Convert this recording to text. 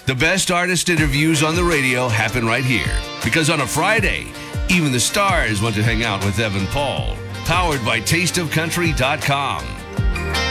The best artist interviews on the radio happen right here. Because on a Friday, even the stars want to hang out with Evan Paul. Powered by tasteofcountry.com.